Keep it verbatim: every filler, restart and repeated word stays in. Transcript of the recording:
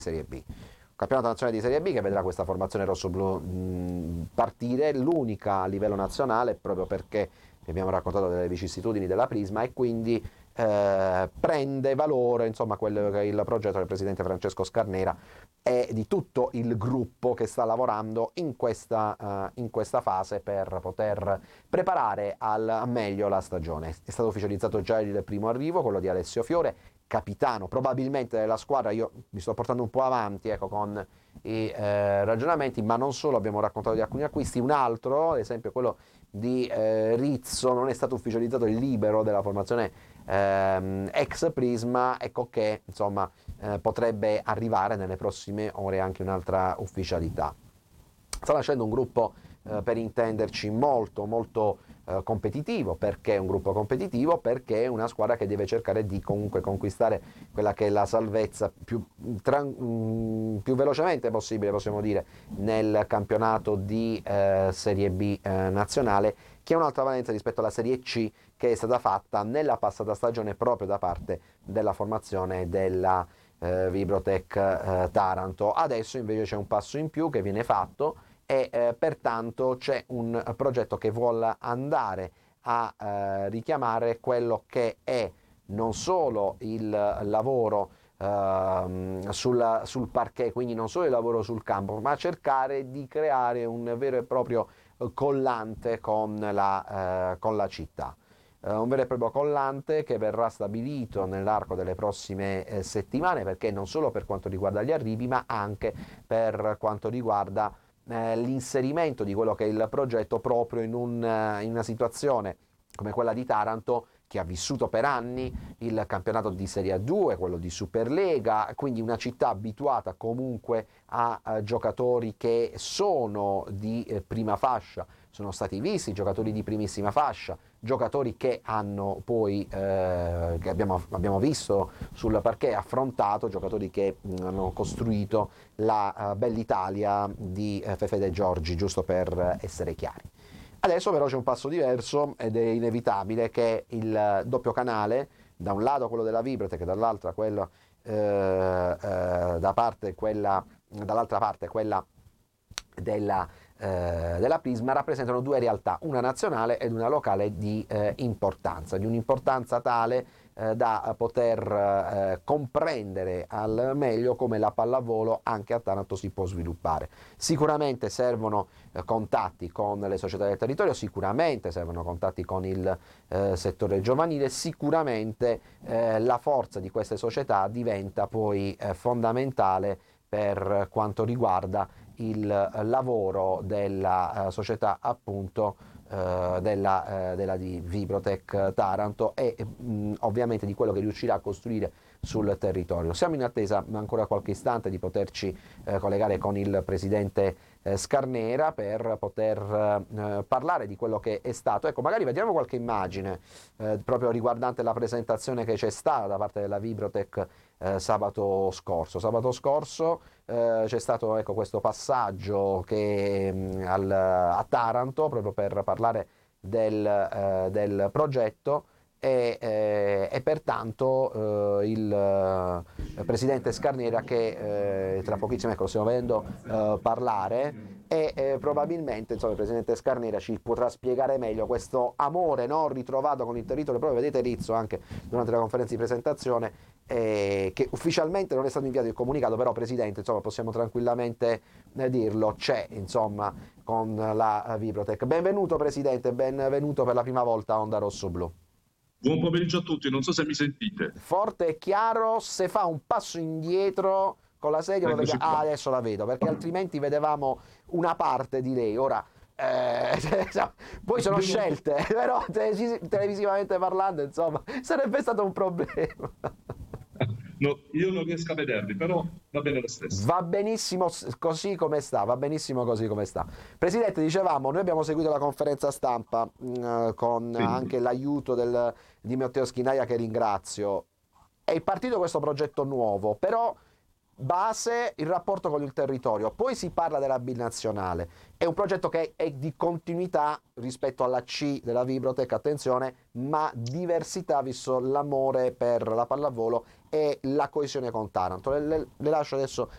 Serie B. Campionato nazionale di Serie B che vedrà questa formazione rossoblù mh, partire, l'unica a livello nazionale, proprio perché vi abbiamo raccontato delle vicissitudini della Prisma, e quindi eh, prende valore, insomma, quello che è il progetto del presidente Francesco Scarnera e di tutto il gruppo che sta lavorando in questa, uh, in questa fase per poter preparare al meglio la stagione. È stato ufficializzato già il primo arrivo, quello di Alessio Fiore, capitano probabilmente della squadra. Io mi sto portando un po' avanti, ecco, con i eh, ragionamenti, ma non solo, abbiamo raccontato di alcuni acquisti. Un altro, ad esempio quello di eh, Rizzo, non è stato ufficializzato il libero della formazione ehm, ex Prisma, ecco che insomma eh, potrebbe arrivare nelle prossime ore anche un'altra ufficialità. Sta nascendo un gruppo, eh, per intenderci, molto molto eh, competitivo. Perché un gruppo competitivo? Perché è una squadra che deve cercare di comunque conquistare quella che è la salvezza più, tra, mh, più velocemente possibile, possiamo dire, nel campionato di eh, Serie B eh, nazionale, che è un'altra valenza rispetto alla Serie C che è stata fatta nella passata stagione proprio da parte della formazione della eh, Vibrotech eh, Taranto. Adesso invece c'è un passo in più che viene fatto e eh, pertanto c'è un progetto che vuole andare a eh, richiamare quello che è non solo il lavoro uh, sul, sul parquet, quindi non solo il lavoro sul campo, ma cercare di creare un vero e proprio collante con la, uh, con la città. Uh, un vero e proprio collante che verrà stabilito nell'arco delle prossime eh, settimane, perché non solo per quanto riguarda gli arrivi, ma anche per quanto riguarda eh, l'inserimento di quello che è il progetto proprio in, un, in una situazione come quella di Taranto, che ha vissuto per anni il campionato di Serie A due, quello di Superlega, quindi una città abituata comunque a, a giocatori che sono di eh, prima fascia, sono stati visti giocatori di primissima fascia, giocatori che hanno poi, eh, che abbiamo, abbiamo visto sul parquet, affrontato, giocatori che mh, hanno costruito la uh, bell'Italia di uh, Fefe De Giorgi, giusto per uh, essere chiari. Adesso però c'è un passo diverso ed è inevitabile che il doppio canale, da un lato quello della Vibrotech e dall'altra quello eh, eh, da parte quella, dall'altra parte quella della, eh, della Prisma, rappresentano due realtà, una nazionale ed una locale di eh, importanza, di un'importanza tale eh, da poter eh, comprendere al meglio come la pallavolo anche a Taranto si può sviluppare. Sicuramente servono eh, contatti con le società del territorio, sicuramente servono contatti con il eh, settore giovanile, sicuramente eh, la forza di queste società diventa poi eh, fondamentale per quanto riguarda il lavoro della uh, società appunto uh, della, uh, della di Vibrotech Taranto e mh, ovviamente di quello che riuscirà a costruire sul territorio. Siamo in attesa ancora qualche istante di poterci eh, collegare con il presidente eh, Scarnera per poter eh, parlare di quello che è stato. Ecco, magari vediamo qualche immagine eh, proprio riguardante la presentazione che c'è stata da parte della Vibrotech eh, sabato scorso. Sabato scorso eh, c'è stato, ecco, questo passaggio che, mh, al, a Taranto proprio per parlare del, eh, del progetto. E, eh, e pertanto eh, il eh, presidente Scarnera, che eh, tra pochissimo, ecco, lo stiamo vedendo eh, parlare, e eh, probabilmente insomma il presidente Scarnera ci potrà spiegare meglio questo amore, no, ritrovato con il territorio. Proprio vedete Rizzo anche durante la conferenza di presentazione, eh, che ufficialmente non è stato inviato il comunicato, però presidente, insomma, possiamo tranquillamente eh, dirlo, c'è insomma con la Vibrotech. Benvenuto presidente, benvenuto per la prima volta a Onda Rosso Blu. Buon pomeriggio a tutti, non so se mi sentite. Forte e chiaro. Se fa un passo indietro con la sedia lo vediamo. Ah, adesso la vedo, perché altrimenti vedevamo una parte di lei. Ora eh, poi sono scelte, però televisivamente parlando, insomma, sarebbe stato un problema. No, io non riesco a vederli, però va bene lo stesso. Va benissimo così come sta, va benissimo così come sta. Presidente, dicevamo, noi abbiamo seguito la conferenza stampa mh, con Sì. anche l'aiuto del, di Matteo Schinaia, che ringrazio. È partito questo progetto nuovo, però base il rapporto con il territorio, poi si parla della binazionale, è un progetto che è di continuità rispetto alla C della Vibrotech, attenzione, ma diversità visto l'amore per la pallavolo e la coesione con Taranto. Le, le, le lascio adesso